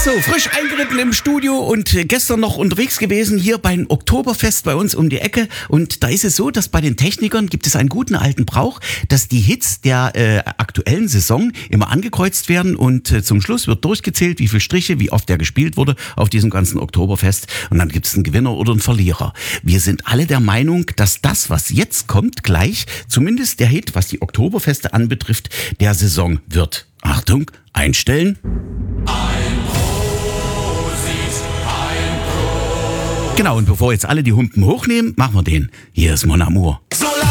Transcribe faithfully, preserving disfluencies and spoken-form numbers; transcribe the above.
So, frisch eingeritten im Studio und gestern noch unterwegs gewesen hier beim Oktoberfest bei uns um die Ecke. Und da ist es so, dass bei den Technikern gibt es einen guten alten Brauch, dass die Hits der äh, aktuellen Saison immer angekreuzt werden und äh, zum Schluss wird durchgezählt, wie viele Striche, wie oft der gespielt wurde auf diesem ganzen Oktoberfest. Und dann gibt es einen Gewinner oder einen Verlierer. Wir sind alle der Meinung, dass das, was jetzt kommt, gleich, zumindest der Hit, was die Oktoberfeste anbetrifft, der Saison wird. Achtung, einstellen. Genau, und bevor jetzt alle die Humpen hochnehmen, machen wir den. Hier ist Mon Amour.